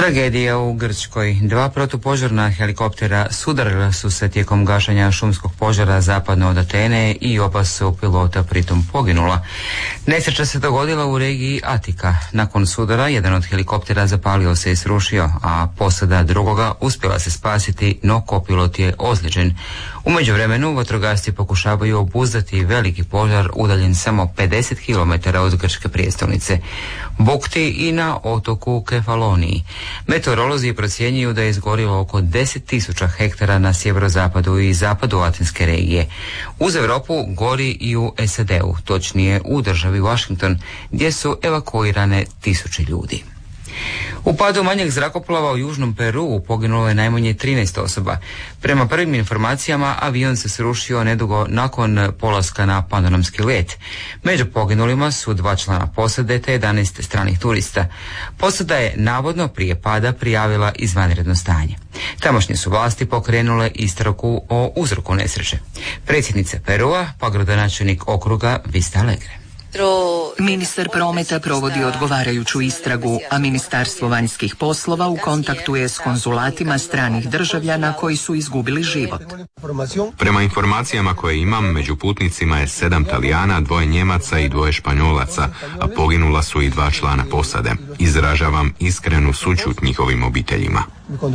Tragedija u Grčkoj. 2 protupožarna helikoptera sudarila su se tijekom gašenja šumskog požara zapadno od Atene i oba su pilota pritom poginula. Nesreća se dogodila u regiji Atika. Nakon sudara jedan od helikoptera zapalio se i srušio, a posada drugoga uspjela se spasiti, no kopilot je ozlijeđen. U međuvremenu vatrogasci pokušavaju obuzdati veliki požar udaljen samo 50 km od grčke prijestolnice Bukti i na otoku Kefaloniji. Meteorolozi procjenjuju da je izgorilo oko 10.000 hektara na sjeverozapadu i zapadu Atinske regije. Uz Europu gori i u SAD-u, točnije u državi Washington, gdje su evakuirane tisuće ljudi. U padu manjeg zrakoplova u južnom Peruu poginulo je najmanje 13 osoba. Prema prvim informacijama, avion se srušio nedugo nakon polaska na panoramski let. Među poginulima su 2 člana posade te 11 stranih turista. Posada je navodno prije pada prijavila izvanredno stanje. Tamošnje su vlasti pokrenule istragu o uzroku nesreće. Predsjednica Perua, pa gradonačelnik okruga Vista Alegre. Ministar prometa provodi odgovarajuću istragu, a Ministarstvo vanjskih poslova u kontaktu je s konzulatima stranih državljana koji su izgubili život. Prema informacijama koje imam, među putnicima je 7 Talijana, 2 Njemaca i 2 Španjolaca, a poginula su i 2 člana posade. Izražavam iskrenu sućut njihovim obiteljima.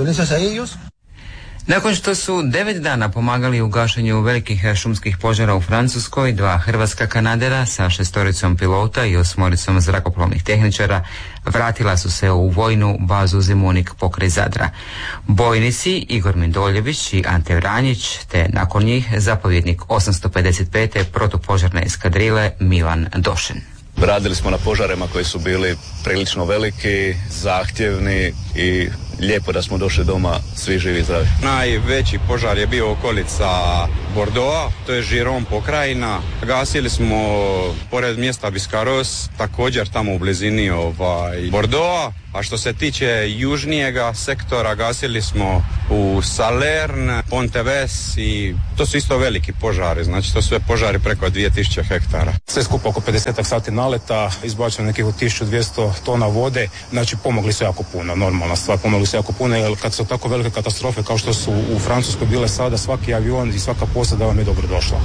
Nakon što su 9 dana pomagali u gašenju velikih šumskih požara u Francuskoj, 2 hrvatska kanadera sa 6 pilota i 8 zrakoplovnih tehničara vratila su se u vojnu bazu Zemunik pokraj Zadra. Bojnici Igor Mindoljević i Ante Vranjić, te nakon njih zapovjednik 855. protupožarne eskadrile Milan Došen. Radili smo na požarima koji su bili prilično veliki, zahtjevni i lijepo da smo došli doma svi živi i zdravi. Najveći požar je bio okolica Bordeaux, to je Giron pokrajina. Gasili smo pored mjesta Biscarros, također tamo u blizini Bordeaux. A što se tiče južnijega sektora, gasili smo u Salern, Ponteves i to su isto veliki požari, znači to su sve požari preko 2000 hektara. Sve skupo oko 50 sati naleta, izbačeno nekih 1200 tona vode, znači pomogli su jako puno, normalna stvar, pomogli su jako puno, jer kad su tako velike katastrofe kao što su u Francuskoj bile sada, svaki avion i svaka posada vam je dobro došla.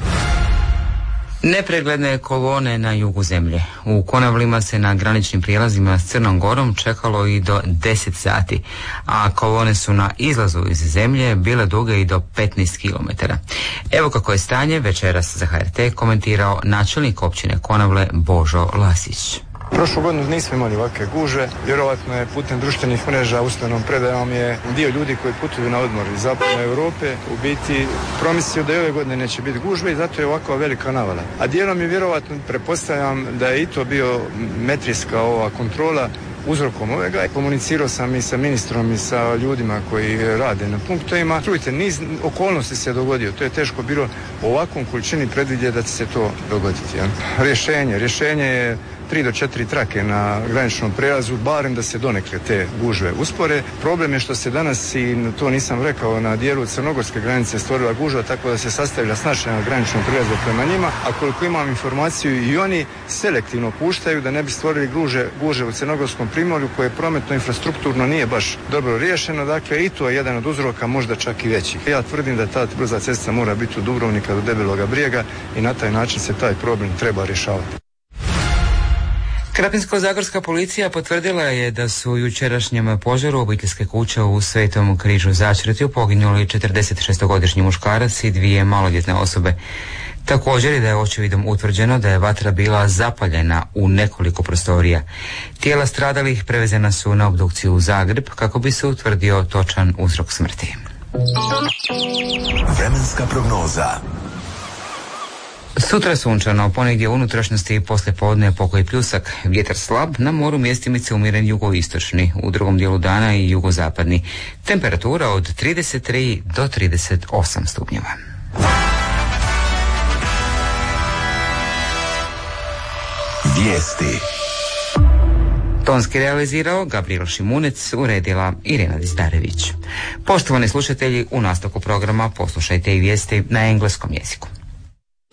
Nepregledne kolone na jugu zemlje. U Konavlima se na graničnim prijelazima s Crnom Gorom čekalo i do 10 sati, a kolone su na izlazu iz zemlje bile duge i do 15 km. Evo kako je stanje večeras za HRT komentirao načelnik općine Konavle Božo Lasić. Prošlu godinu nismo imali ovakve gužve, vjerovatno je putem društvenih mreža usmenom predajom je dio ljudi koji putuju na odmor iz zapadne Europe u biti promislio da i ove godine neće biti gužve i zato je ovakva velika navala. A dijelom je vjerovatno, pretpostavljam da je i to bio metrijska ova kontrola uzrokom ovega. Komunicirao sam i sa ministrom i sa ljudima koji rade na punktovima. Čujte, niz okolnosti se dogodio. To je teško bilo u ovakvom količini predvidjeti da će se to dogoditi. Ja. Rješenje je 3 do 4 trake na graničnom prijelazu, barem da se donekle te gužve uspore. Problem je što se danas, i to nisam rekao, na dijelu crnogorske granice stvorila gužva, tako da se sastavila snašena na graničnom prijelazu prema njima, a koliko imam informaciju i oni selektivno puštaju da ne bi stvorili guže u crnogorskom primorju koje prometno infrastrukturno nije baš dobro riješeno, dakle i to je jedan od uzroka, možda čak i većih. Ja tvrdim da ta brza cesta mora biti od Dubrovnika do Debeloga Brijega i na taj način se taj problem treba rješavati. Krapinsko-zagorska policija potvrdila je da su u jučerašnjem požaru obiteljske kuće u Svetom Križu Začretju poginuli 46-godišnji muškarac i 2 maloljetne osobe. Također je da je očevidom utvrđeno da je vatra bila zapaljena u nekoliko prostorija. Tijela stradalih prevezena su na obdukciju u Zagreb kako bi se utvrdio točan uzrok smrti. Vremenska prognoza. Sutra sunčano, ponegdje u unutrašnjosti i poslije podne pokoji pljusak, vjetar slab, na moru mjestimice umjeren jugoistočni, u drugom dijelu dana i jugozapadni. Temperatura od 33 do 38 stupnjeva. Vijesti. Tonski realizirao Gabriel Šimunec, uredila Irena Dizdarević. Poštovani slušatelji, u nastavku programa poslušajte i vijesti na engleskom jeziku.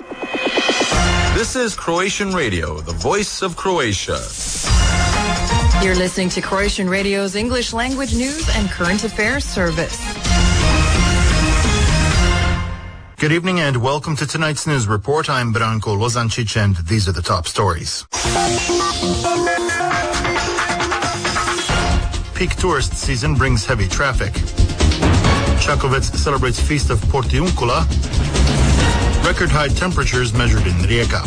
This is Croatian Radio, the voice of Croatia. You're listening to Croatian Radio's English language news and current affairs service. Good evening and welcome to tonight's news report. I'm Branko Lozancic and these are the top stories. Peak tourist season brings heavy traffic. Čakovec celebrates Feast of Portiuncula. Record high temperatures measured in Rijeka.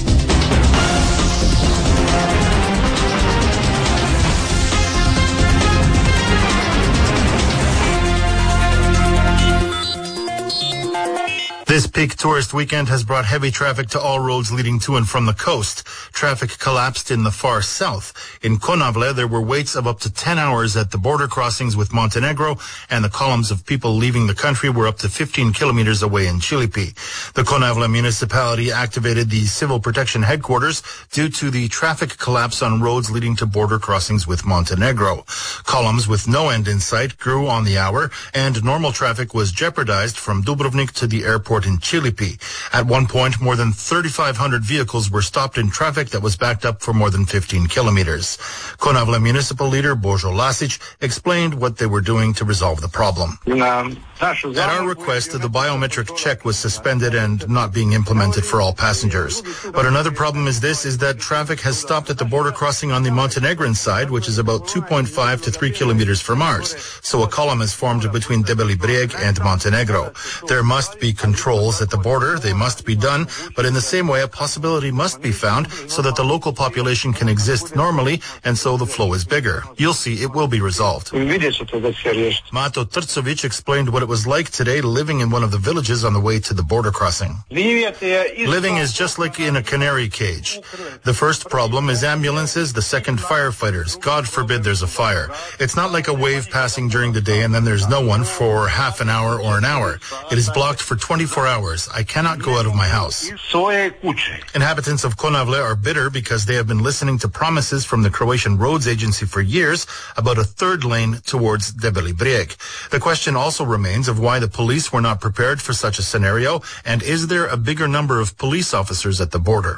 This peak tourist weekend has brought heavy traffic to all roads leading to and from the coast. Traffic collapsed in the far south. In Konavle, there were waits of up to 10 hours at the border crossings with Montenegro, and the columns of people leaving the country were up to 15 kilometers away in Čilipi. The Konavle municipality activated the civil protection headquarters due to the traffic collapse on roads leading to border crossings with Montenegro. Columns with no end in sight grew on the hour, and normal traffic was jeopardized from Dubrovnik to the airport in Čilipi. At one point, more than 3,500 vehicles were stopped in traffic that was backed up for more than 15 kilometers. Konavle municipal leader Božo Lasić explained what they were doing to resolve the problem. At our request, the biometric check was suspended and not being implemented for all passengers. But another problem is that traffic has stopped at the border crossing on the Montenegrin side, which is about 2.5 to 3 kilometers from ours. So a column is formed between Debeli Brijeg and Montenegro. There must be controls at the border. They must be done. But in the same way, a possibility must be found so that the local population can exist normally, and so the flow is bigger. You'll see it will be resolved. Mato Trcović explained what it was like today living in one of the villages on the way to the border crossing. Living is just like in a canary cage. The first problem is ambulances, the second firefighters. God forbid there's a fire. It's not like a wave passing during the day and then there's no one for half an hour or an hour. It is blocked for 24 hours. I cannot go out of my house. Inhabitants of Konavle are bitter because they have been listening to promises from the Croatian Roads Agency for years about a third lane towards Debeli Brijeg. The question also remains of why the police were not prepared for such a scenario, and is there a bigger number of police officers at the border?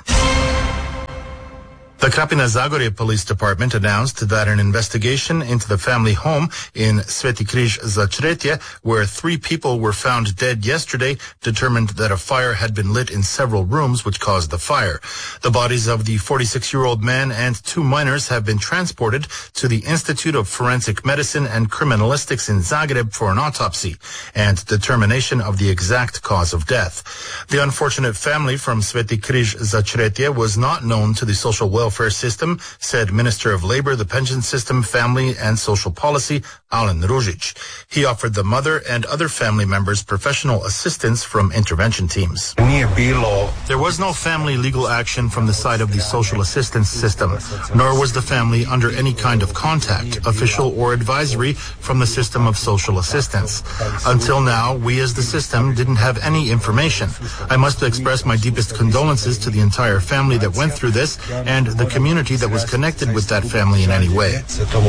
The Krapina Zagorje Police Department announced that an investigation into the family home in Sveti Križ Začretje, where 3 people were found dead yesterday, determined that a fire had been lit in several rooms which caused the fire. The bodies of the 46-year-old man and 2 minors have been transported to the Institute of Forensic Medicine and Criminalistics in Zagreb for an autopsy and determination of the exact cause of death. The unfortunate family from Sveti Križ Začretje was not known to the social welfare system, said Minister of Labor, the Pension System, Family and Social Policy, Alen Ružić. He offered the mother and other family members professional assistance from intervention teams. There was no family legal action from the side of the social assistance system, nor was the family under any kind of contact, official or advisory, from the system of social assistance. Until now, we as the system didn't have any information. I must express my deepest condolences to the entire family that went through this and the community that was connected with that family in any way.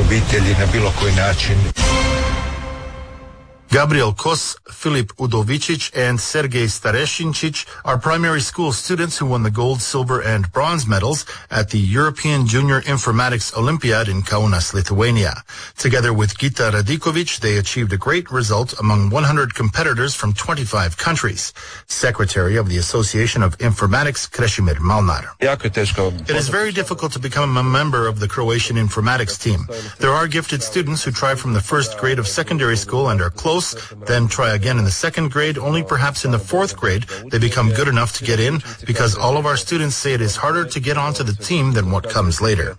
Gabriel Kos, Filip Udovičić, and Sergej Starešinčić are primary school students who won the gold, silver, and bronze medals at the European Junior Informatics Olympiad in Kaunas, Lithuania. Together with Gita Radiković, they achieved a great result among 100 competitors from 25 countries. Secretary of the Association of Informatics, Krešimir Malnar. It is very difficult to become a member of the Croatian informatics team. There are gifted students who try from the first grade of secondary school and are close, then try again in the second grade. Only perhaps in the 4th grade they become good enough to get in, because all of our students say it is harder to get onto the team than what comes later.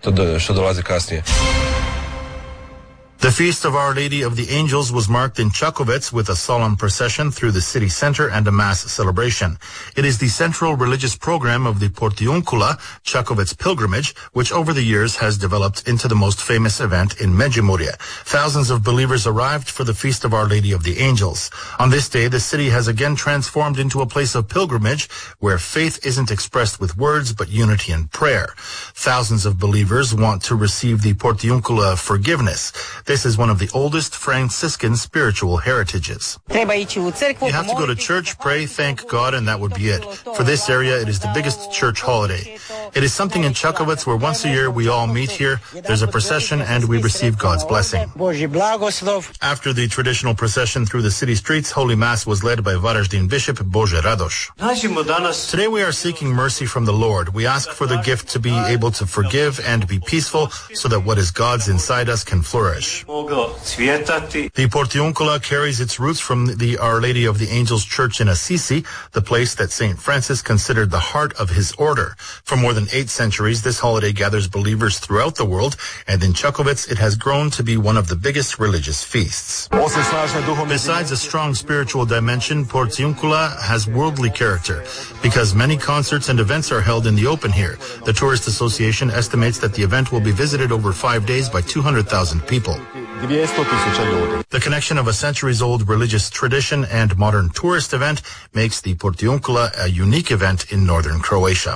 The Feast of Our Lady of the Angels was marked in Čakovec with a solemn procession through the city center and a mass celebration. It is the central religious program of the Portiuncula, Čakovec pilgrimage, which over the years has developed into the most famous event in Međimurje. Thousands of believers arrived for the Feast of Our Lady of the Angels. On this day, the city has again transformed into a place of pilgrimage where faith isn't expressed with words but unity and prayer. Thousands of believers want to receive the Portiuncula forgiveness. They place is one of the oldest Franciscan spiritual heritages. You have to go to church, pray, thank God, and that would be it. For this area, it is the biggest church holiday. It is something in Čakovec where once a year we all meet here, there's a procession, and we receive God's blessing. After the traditional procession through the city streets, Holy Mass was led by Varaždin Bishop Bože Radoš. Today we are seeking mercy from the Lord. We ask for the gift to be able to forgive and be peaceful so that what is God's inside us can flourish. The Portiuncula carries its roots from the Our Lady of the Angels Church in Assisi, the place that St. Francis considered the heart of his order. For more than 8 centuries, this holiday gathers believers throughout the world, and in Čakovec it has grown to be one of the biggest religious feasts. Besides a strong spiritual dimension, Portiuncula has worldly character, because many concerts and events are held in the open here. The Tourist Association estimates that the event will be visited over 5 days by 200,000 people. The connection of a centuries-old religious tradition and modern tourist event makes the Portiuncula a unique event in northern Croatia.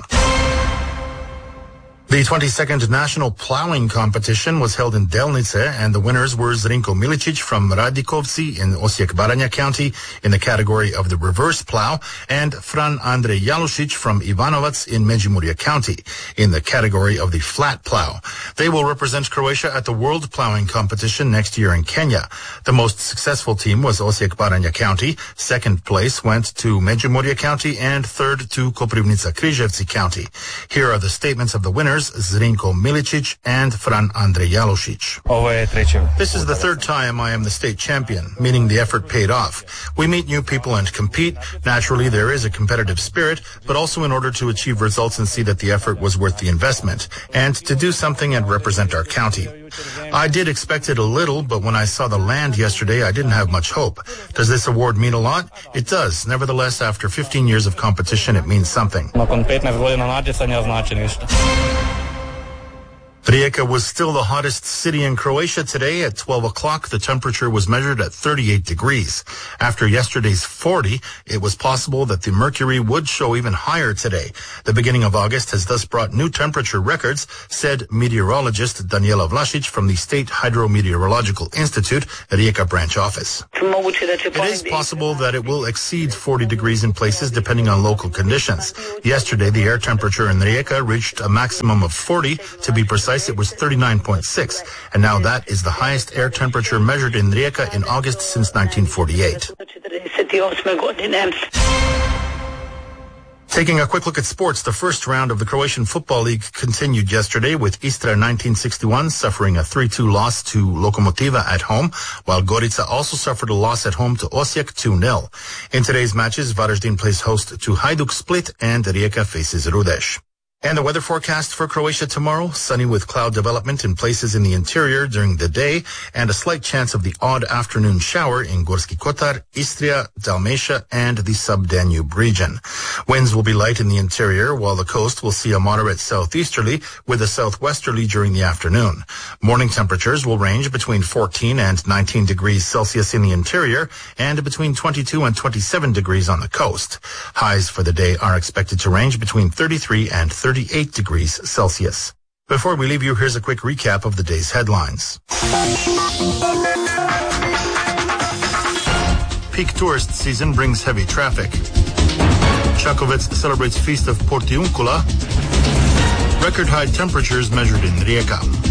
The 22nd National Plowing Competition was held in Delnice, and the winners were Zrinko Milicic from Radikovci in Osijek-Baranja County in the category of the reverse plow, and Fran Andrej Jalušić from Ivanovac in Međimurje County in the category of the flat plow. They will represent Croatia at the World Plowing Competition next year in Kenya. The most successful team was Osijek-Baranja County. Second place went to Međimurje County, and third to Koprivnica-Križevci County. Here are the statements of the winners, Zrinko Milicic and Fran Andrej Jalušić. This is the third time I am the state champion, meaning the effort paid off. We meet new people and compete. Naturally, there is a competitive spirit, but also in order to achieve results and see that the effort was worth the investment, and to do something and represent our county. I did expect it a little, but when I saw the land yesterday, I didn't have much hope. Does this award mean a lot? It does. Nevertheless, after 15 years of competition, it means something. Rijeka was still the hottest city in Croatia today. At 12 o'clock, the temperature was measured at 38 degrees. After yesterday's 40, it was possible that the mercury would show even higher today. The beginning of August has thus brought new temperature records, said meteorologist Daniela Vlašić from the State Hydrometeorological Institute, Rijeka branch office. It is possible that it will exceed 40 degrees in places depending on local conditions. Yesterday, the air temperature in Rijeka reached a maximum of 40. To be precise, it was 39.6, and now that is the highest air temperature measured in Rijeka in August since 1948. Taking a quick look at sports, the first round of the Croatian Football League continued yesterday with Istra 1961 suffering a 3-2 loss to Lokomotiva at home, while Gorica also suffered a loss at home to Osijek 2-0. In today's matches, Varaždin plays host to Hajduk Split and Rijeka faces Rudeš. And the weather forecast for Croatia tomorrow, sunny with cloud development in places in the interior during the day, and a slight chance of the odd afternoon shower in Gorski Kotar, Istria, Dalmatia, and the sub-Danube region. Winds will be light in the interior, while the coast will see a moderate southeasterly with a southwesterly during the afternoon. Morning temperatures will range between 14 and 19 degrees Celsius in the interior, and between 22 and 27 degrees on the coast. Highs for the day are expected to range between 33 and 38 degrees Celsius. Before we leave you, here's a quick recap of the day's headlines. Peak tourist season brings heavy traffic. Čakovec celebrates Feast of Portiuncula. Record high temperatures measured in Rijeka.